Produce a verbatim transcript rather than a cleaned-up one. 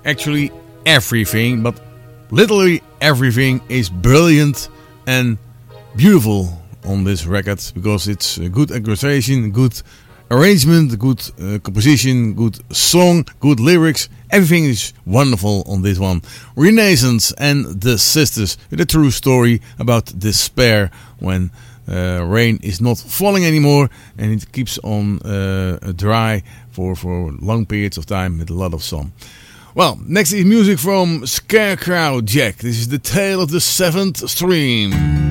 actually everything, but literally everything is brilliant and beautiful on this record, because it's a good orchestration, good arrangement, good uh, composition, good song, good lyrics. Everything is wonderful on this one. Renaissance and the Sisters, with a true story about despair when uh, rain is not falling anymore and it keeps on uh, dry for, for long periods of time with a lot of sun. Well, next is music from Scarecrow Jack. This is The Tale of the Seventh Stream.